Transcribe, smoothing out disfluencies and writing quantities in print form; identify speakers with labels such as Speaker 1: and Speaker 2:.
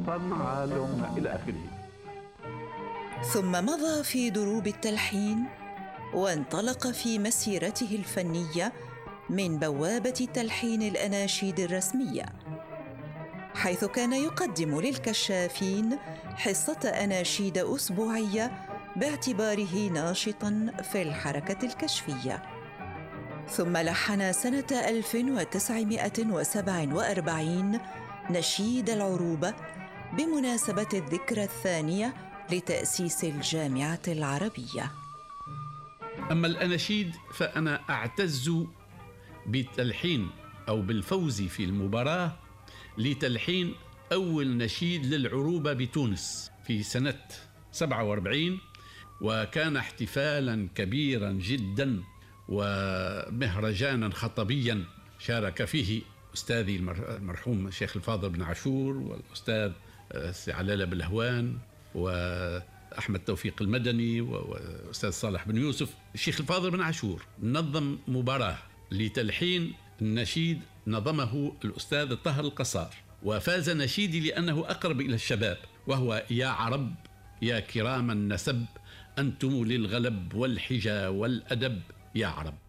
Speaker 1: حصان عالم إلى آخره.
Speaker 2: ثم مضى في دروب التلحين وانطلق في مسيرته الفنية من بوابة تلحين الأناشيد الرسمية، حيث كان يقدم للكشافين حصة أناشيد أسبوعية باعتباره ناشطاً في الحركة الكشفية. ثم لحن سنة 1947 نشيد العروبة بمناسبة الذكرى الثانية لتأسيس الجامعة العربية.
Speaker 3: أما الأناشيد فأنا أعتز بالتلحين أو بالفوز في المباراة لتلحين أول نشيد للعروبة بتونس في سنة 47، وكان احتفالا كبيرا جدا ومهرجانا خطبيا شارك فيه أستاذي المرحوم الشيخ الفاضل بن عاشور والأستاذ علالة بالهوان وأحمد توفيق المدني وأستاذ صالح بن يوسف. الشيخ الفاضل بن عاشور نظم مباراة لتلحين النشيد نظمه الأستاذ طاهر القصار، وفاز نشيدي لأنه أقرب إلى الشباب، وهو يا عرب يا كرام النسب أنتم للغلب والحجى والأدب يا عرب.